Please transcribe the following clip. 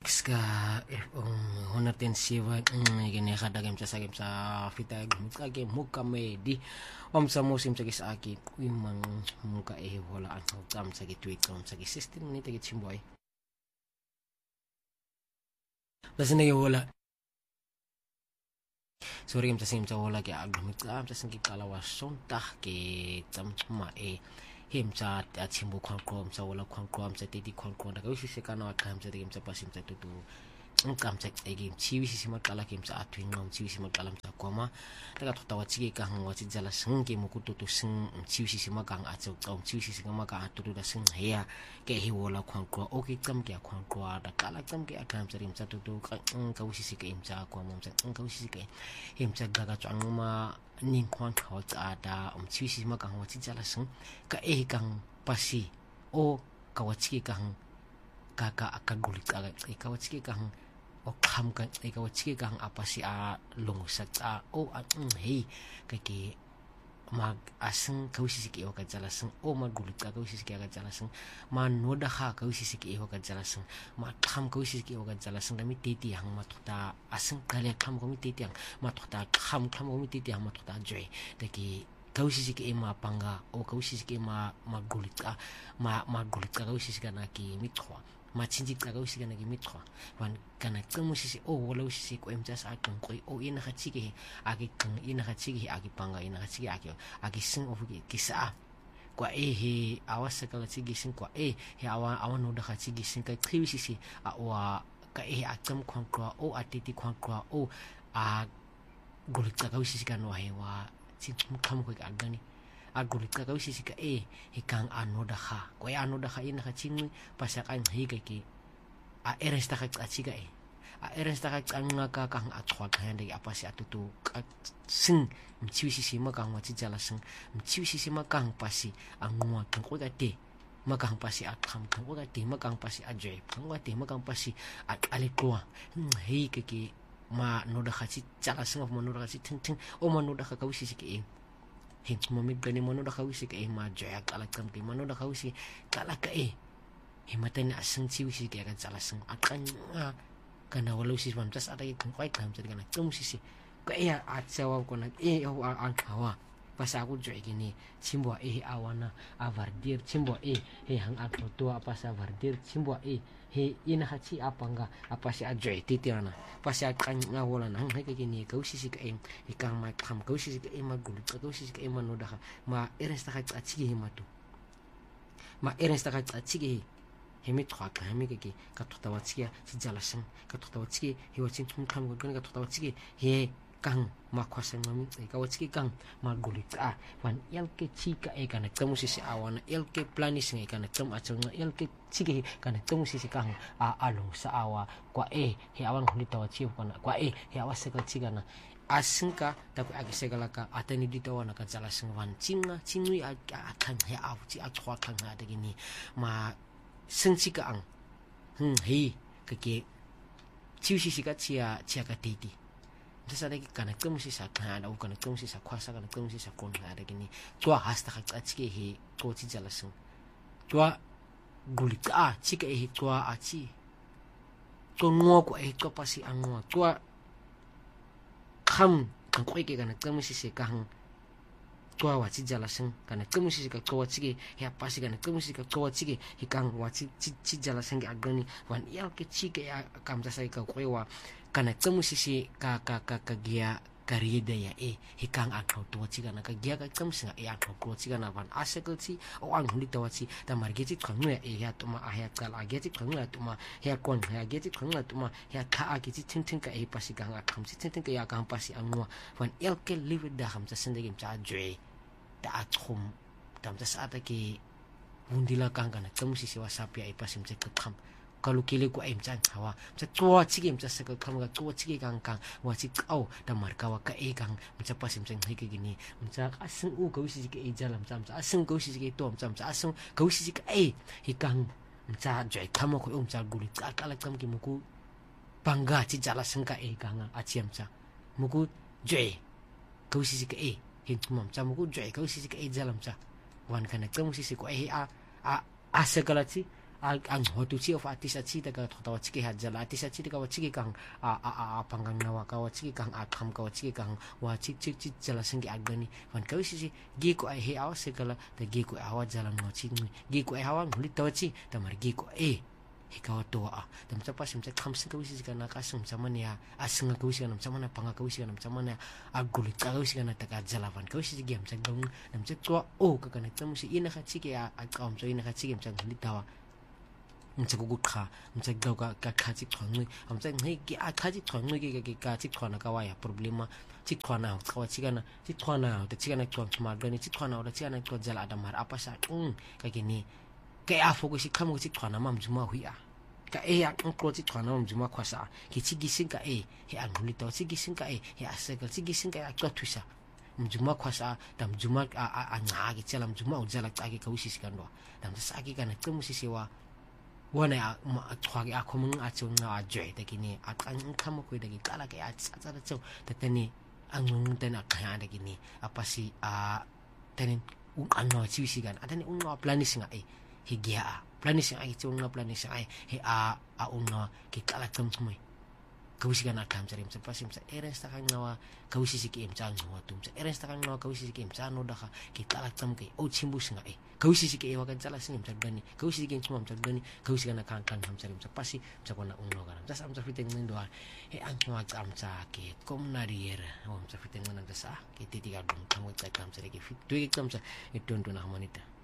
ska honatensiva gini kada game sa game sa fita game muka medi sa musim sa aki imang muka wala ang tam sa tweet sa system ni tagi chimboy basta na wala sorry game sa sim sa wala kaya agumit sa singki kalawa sonta ke tam him sa at simbu kwang sa wala kwang sa titi kwang da kasi se kana kam sa game sa pasim sa tutu kam sa game chiwi si makala game sa atwing ngam chiwi si makala sa kwama daga tawa chige ka hang wati jala sing game ku tutu sing chiwi si makang atso tom chiwi si makang atutu da sing hea ke hi wala kwang okay kam ke kwang da kala kam ke akam sa game sa tutu ka usi si game sa kwama sa ka usi si ke him sa gaga chang ma ning kwang khaw cha da chiwi si makang wati jala sing ka kang pasi o kawachiki kang kaka akagulit aga kawachiki kang o kham kan kawachiki kang apasi a lungsak a o hei kaki mag aseng kawsisiki o kajalaseng o magulit ka kawsisiki aga jalaseng manoda ha kawsisiki o kajalaseng ma kham kawsisiki o kajalaseng dami titi hang matuta aseng kali kham komi titi hang matuta kham komi titi hang matuta joy daki kawsisiki ma panga o kawsisiki ma magulit ka kawsisiki na ki mitwa ma chinjit ka kawsisiki na ki mitwa wan kana kamusisi o wala usisi ko emjas akon ko o ina khachiki agi kang ina khachiki agi panga ina khachiki agi sing of kisa kwa he awasa ka khachiki sing kwa he awan no da khachiki sing ka kwisisi a wa ka akam kwang kwa o atiti kwang kwa o a gulit ka kawsisiki no hewa chim kam ko agani agulit ka kawsisiki ka hikang anoda kha ko anoda kha ina khaching pasak ang higaki a eres ta kachika a eres ta kachanga ka kang atwa khande apa si atutu sing mchiwisi si makang wati jala sing mchiwisi si makang pasi angwa kan ko gate makang pasi akham kan ko gate makang pasi ajoy kan ko gate makang pasi alikwa hei keki ma noda khachi jala sing of manoda khachi ting o manoda ka kawsisi ki hin momit gani manoda kawisi ka ma joy alakam ki manoda kawisi kala ka himatan aseng chiwisi ki aga jala sing akan kana walau si pamtas ada yang kai kam jadi kana kemusisi ko atsawa ko na o an kawa pas aku joy gini simbo awana avardir simbo hang akrotua apa sa vardir simbo ina hachi apa enggak apa si ajoy titiana pas akan ngawolan hang kayak gini kau sisi ke ikang ma kam kau sisi ke magulit kau sisi ke manoda ma eres ta hachi himatu ma eres ta hachi himit khaka himi ke katutawa chiki si jalasang katutawa chiki hiwachin tumkam gurgan katutawa chiki he kang makwasang mami kawachiki kang magulit wan elke chika kana kamusisi awana elke planis kana kam achang elke chiki kana kamusisi kang along sa awa kwa he awan hunitawa chief kana kwa he awase ka chigana asingka tapi agisegala ka atani ditawa na kajalasang wan chinui akan he awchi achwa kang ada gini ma sengchika ang hei kake chiwisi ka chia ka titi dasa lagi kana kemusi sa kana kana kemusi sa kwasa kana kemusi sa kon ada gini tua hasta ka chike he to chi jalasang tua gulit chika tua achi to ngo ko to pasi angwa tua kham kan ko ke kana kemusi se kang tua wachi jalasang kana kemusi ka tua chike he pasi kana kemusi ka tua chike hikang wachi chi jalasang agani wan ya ke chike ya kam sa sai ka kwewa kana kemusi ka gia karida ya hikang akau tua chika na ka gia ka kemusi akau tua chika na van asekelsi o ang hindi tawa chi ta margeti kanu ya tuma ahya kal ageti kanu ya tuma ya kon ya ageti kanu ya tuma ya ka ageti ting ka pasi kang akam si ting ka ya kang pasi angwa van elke live da ham sa sendiri cha joy da atum dam sa ata ki bundila kang kana kemusi si wasapi pasi mse kam kalau kili ku chan hawa sa tua chigi sa sekal kam ga tua chigi kang wachi au da markawa ka kang sa pasim sing hiki gini sa aseng ka usi ke jalam sa aseng ka usi ke tom sa aseng ka usi ke hikang sa joy kamo ko sa gulit kala kam ki muku bangga chi jala seng ka kang achiam sa muku joy ka usi ke hin tumam sa muku joy ka usi ke jalam sa wan kana kam usi ko a asekalachi ang hotu chi of atisa chi ta ka thota wa chi ha jala atisa chi ka wa chi kang a pangang nawa ka wa chi kang a kham ka wa chi kang wa chi jala singi agani wan ka si gi ko ai he awa se kala ta gi ko awa jala no chi gi ko ai hawa nguli to chi ta mar gi ko he ka to a tam cha pasim cha kham sing ka wisi ka na ka sum chamani a asinga ka wisi ka nam chamana panga ka wisi ka nam chamana aguli ka wisi ka na ta ka jala wan ka wisi gi am cha dong nam cha to ka ka na tam si ina ka chi ke a ka am cho ina ka chi ke am cha nguli tawa mcha ku kha mcha daw ka kha chi thong am cha ngai ki a kha chi thong ki ka chi thona ka wa ya problema chi thona ka wa chi kana chi thona ta chi kana thong ma ga ni chi thona ora chi kana to jala da mar apa sa ka ki ni ka a focus chi kham chi thona mam juma hui a ka ya ko chi thona mam juma khwasa ki chi gi sing ka he an huli to chi gi sing ka he a se ka chi gi sing ka a to thusa mjuma khwasa dam juma a nga ki chalam juma u jala ka ki ka wisi kan do dam sa ki kana tmu si sewa wana thwagi a khomung a chung na a joy ta ki ni a kan kham ko de ki kala ke a cha cha chu ta tani angung tena kha de ki ni apa si a tani un anno chi si gan atani un no plan singa he gia plan singa chung no plan singa he a un no ki kala kam chumai kawisi kana kam charim sa pasim sa erens ta kang nawa kawisi si kim chang no tum sa erens ta kang nawa kawisi si kim chang no da ka ki kala tam kai o chimbu singa kawisi si ke wa kan chala singim chagani kawisi si kim chumam chagani kawisi kana kan ham charim sa pasi sa kona unno garam sa am sa fiteng ning doa he ang ma cham cha ke kom na rier om sa fiteng nan da sa ke titi ga dum kam cha kam sa ke fit tu ke kam sa itun tu na manita